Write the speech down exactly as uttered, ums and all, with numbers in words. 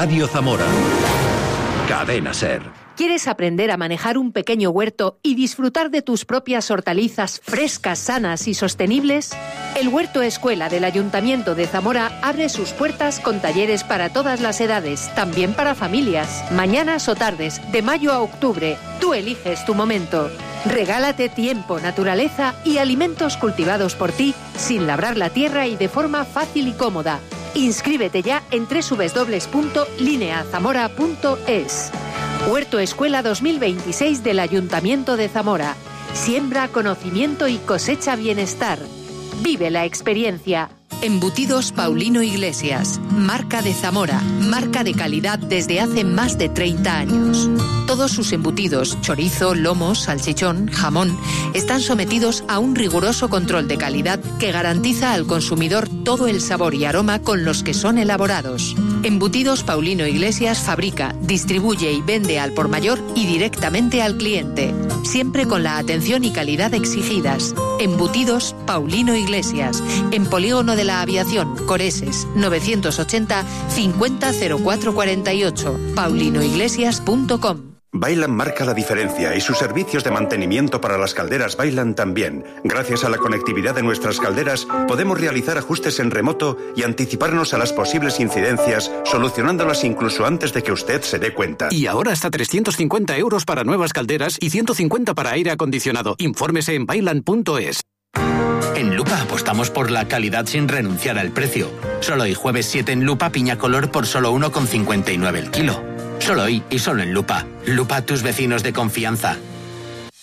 Radio Zamora. Cadena Ser. ¿Quieres aprender a manejar un pequeño huerto y disfrutar de tus propias hortalizas frescas, sanas y sostenibles? El Huerto Escuela del Ayuntamiento de Zamora abre sus puertas con talleres para todas las edades, también para familias. Mañanas o tardes, de mayo a octubre, tú eliges tu momento. Regálate tiempo, naturaleza y alimentos cultivados por ti, sin labrar la tierra y de forma fácil y cómoda. Inscríbete ya en doble u doble u doble u punto linea zamora punto es. Huerto Escuela dos mil veintiséis del Ayuntamiento de Zamora. Siembra conocimiento y cosecha bienestar. Vive la experiencia. Embutidos Paulino Iglesias, marca de Zamora, marca de calidad desde hace más de treinta años. Todos sus embutidos, chorizo, lomo, salchichón, jamón, están sometidos a un riguroso control de calidad que garantiza al consumidor todo el sabor y aroma con los que son elaborados. Embutidos Paulino Iglesias fabrica, distribuye y vende al por mayor y directamente al cliente, siempre con la atención y calidad exigidas. Embutidos Paulino Iglesias, en Polígono de la Aviación, Coreses, novecientos ochenta cincuenta cero cuatro cuarenta y ocho, paulino iglesias punto com. Vaillant marca la diferencia y sus servicios de mantenimiento para las calderas Vaillant también. Gracias a la conectividad de nuestras calderas, podemos realizar ajustes en remoto y anticiparnos a las posibles incidencias, solucionándolas incluso antes de que usted se dé cuenta. Y ahora hasta trescientos cincuenta euros para nuevas calderas y ciento cincuenta para aire acondicionado. Infórmese en vaillant punto es. En Lupa apostamos por la calidad sin renunciar al precio. Solo hoy jueves siete en Lupa, piña color por solo uno con cincuenta y nueve el kilo. Solo hoy y solo en Lupa. Lupa, tus vecinos de confianza.